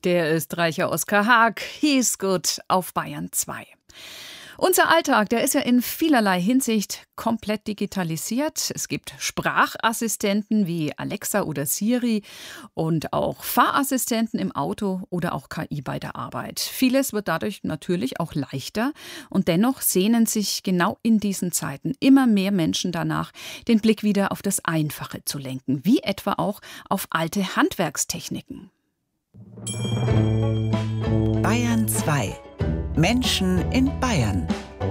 Der Österreicher Oskar Haag hieß gut auf Bayern 2. Unser Alltag, der ist ja in vielerlei Hinsicht komplett digitalisiert. Es gibt Sprachassistenten wie Alexa oder Siri und auch Fahrassistenten im Auto oder auch KI bei der Arbeit. Vieles wird dadurch natürlich auch leichter und dennoch sehnen sich genau in diesen Zeiten immer mehr Menschen danach, den Blick wieder auf das Einfache zu lenken, wie etwa auch auf alte Handwerkstechniken. Bayern 2. Menschen in Bayern.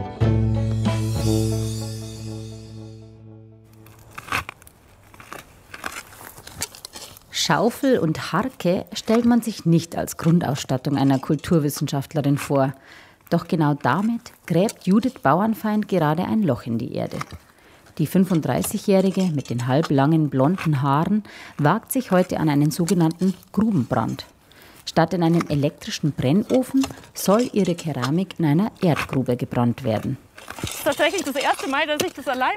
Schaufel und Harke stellt man sich nicht als Grundausstattung einer Kulturwissenschaftlerin vor. Doch genau damit gräbt Judith Bauernfeind gerade ein Loch in die Erde. Die 35-Jährige mit den halblangen blonden Haaren wagt sich heute an einen sogenannten Grubenbrand. Statt in einem elektrischen Brennofen soll ihre Keramik in einer Erdgrube gebrannt werden. Das ist tatsächlich das erste Mal, dass ich das allein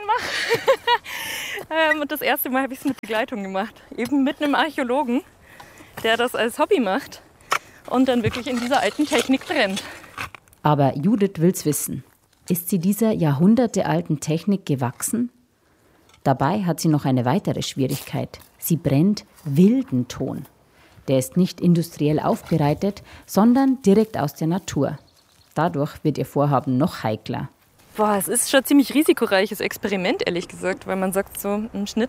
mache. Und das erste Mal habe ich es mit Begleitung gemacht. Eben mit einem Archäologen, der das als Hobby macht und dann wirklich in dieser alten Technik brennt. Aber Judith will's wissen. Ist sie dieser jahrhundertealten Technik gewachsen? Dabei hat sie noch eine weitere Schwierigkeit. Sie brennt wilden Ton. Der ist nicht industriell aufbereitet, sondern direkt aus der Natur. Dadurch wird ihr Vorhaben noch heikler. Es ist schon ein ziemlich risikoreiches Experiment, ehrlich gesagt, weil man sagt, so im Schnitt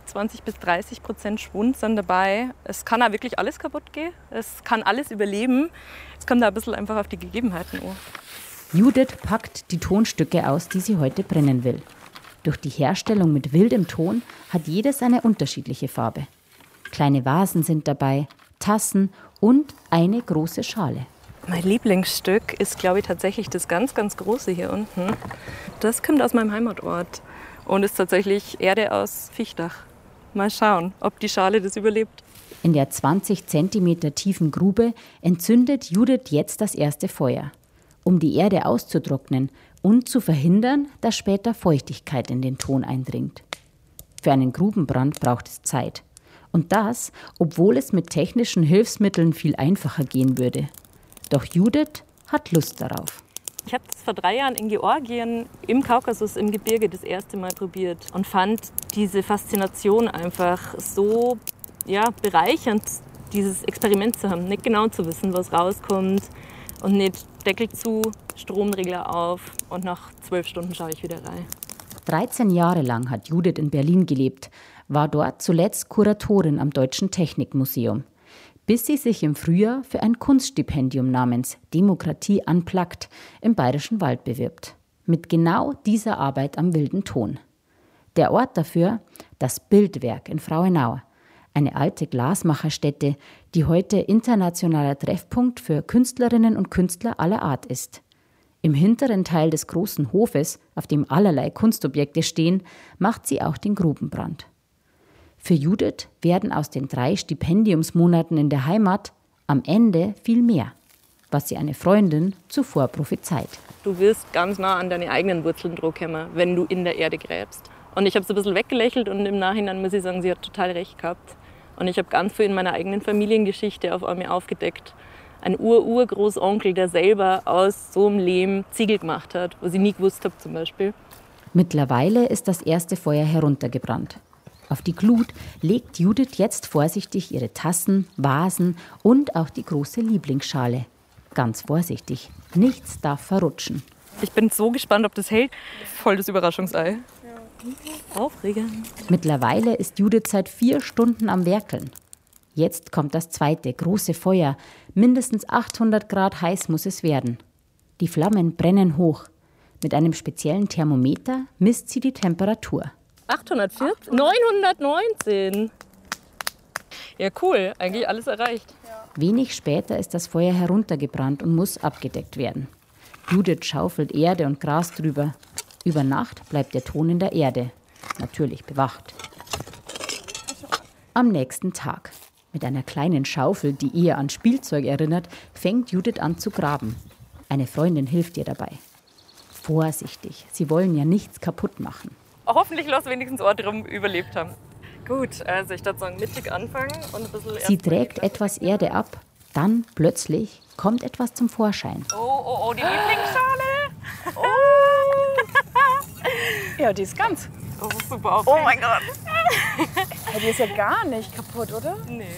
20-30% Schwund sind dabei. Es kann auch wirklich alles kaputt gehen, es kann alles überleben. Es kommt da ein bisschen einfach auf die Gegebenheiten an. Judith packt die Tonstücke aus, die sie heute brennen will. Durch die Herstellung mit wildem Ton hat jedes eine unterschiedliche Farbe. Kleine Vasen sind dabei, Tassen und eine große Schale. Mein Lieblingsstück ist, glaube ich, tatsächlich das ganz, ganz große hier unten. Das kommt aus meinem Heimatort und ist tatsächlich Erde aus Fichtach. Mal schauen, ob die Schale das überlebt. In der 20 Zentimeter tiefen Grube entzündet Judith jetzt das erste Feuer, um die Erde auszutrocknen und zu verhindern, dass später Feuchtigkeit in den Ton eindringt. Für einen Grubenbrand braucht es Zeit. Und das, obwohl es mit technischen Hilfsmitteln viel einfacher gehen würde. Doch Judith hat Lust darauf. Ich habe das vor 3 Jahren in Georgien im Kaukasus im Gebirge das erste Mal probiert und fand diese Faszination einfach so bereichernd, dieses Experiment zu haben. Nicht genau zu wissen, was rauskommt und nicht Deckel zu, Stromregler auf und nach 12 Stunden schaue ich wieder rein. 13 Jahre lang hat Judith in Berlin gelebt, war dort zuletzt Kuratorin am Deutschen Technikmuseum, bis sie sich im Frühjahr für ein Kunststipendium namens Demokratie unplugged im Bayerischen Wald bewirbt. Mit genau dieser Arbeit am wilden Ton. Der Ort dafür, das Bildwerk in Frauenau, eine alte Glasmacherstätte, die heute internationaler Treffpunkt für Künstlerinnen und Künstler aller Art ist. Im hinteren Teil des großen Hofes, auf dem allerlei Kunstobjekte stehen, macht sie auch den Grubenbrand. Für Judith werden aus den 3 Stipendiumsmonaten in der Heimat am Ende viel mehr, was sie eine Freundin zuvor prophezeit. Du wirst ganz nah an deine eigenen Wurzeln kommen, wenn du in der Erde gräbst. Und ich habe so ein bisschen weggelächelt und im Nachhinein muss ich sagen, sie hat total recht gehabt. Und ich habe ganz viel in meiner eigenen Familiengeschichte auf einmal aufgedeckt. Ein Urgroßonkel, der selber aus so einem Lehm Ziegel gemacht hat, was ich nie gewusst habe zum Beispiel. Mittlerweile ist das erste Feuer heruntergebrannt. Auf die Glut legt Judith jetzt vorsichtig ihre Tassen, Vasen und auch die große Lieblingsschale. Ganz vorsichtig, nichts darf verrutschen. Ich bin so gespannt, ob das hält. Voll das Überraschungsei. Ja. Aufregend. Mittlerweile ist Judith seit 4 Stunden am Werkeln. Jetzt kommt das zweite große Feuer. Mindestens 800 Grad heiß muss es werden. Die Flammen brennen hoch. Mit einem speziellen Thermometer misst sie die Temperatur. 840? 919. Ja, cool. Eigentlich alles erreicht. Wenig später ist das Feuer heruntergebrannt und muss abgedeckt werden. Judith schaufelt Erde und Gras drüber. Über Nacht bleibt der Ton in der Erde. Natürlich bewacht. Am nächsten Tag. Mit einer kleinen Schaufel, die eher an Spielzeug erinnert, fängt Judith an zu graben. Eine Freundin hilft ihr dabei. Vorsichtig, sie wollen ja nichts kaputt machen. Hoffentlich lass wenigstens Ort rum überlebt haben. Gut, also ich würde sagen, mittig anfangen und ein bisschen. Sie trägt etwas Erde ab, Dann plötzlich kommt etwas zum Vorschein. Oh, die Lieblingsschale. Oh. Ja, die ist ganz. Das ist super aufregend. Oh mein Gott. Die ist ja gar nicht kaputt, oder? Nee.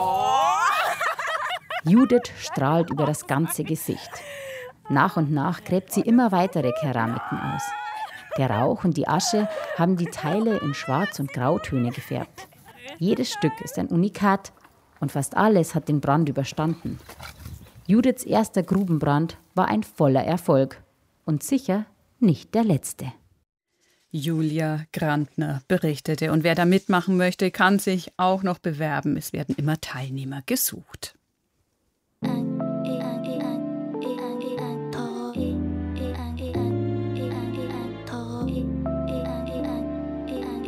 Judith strahlt über das ganze Gesicht. Nach und nach gräbt sie immer weitere Keramiken aus. Der Rauch und die Asche haben die Teile in Schwarz- und Grautöne gefärbt. Jedes Stück ist ein Unikat und fast alles hat den Brand überstanden. Judiths erster Grubenbrand war ein voller Erfolg und sicher nicht der letzte. Julia Grantner berichtete. Und wer da mitmachen möchte, kann sich auch noch bewerben. Es werden immer Teilnehmer gesucht. Ein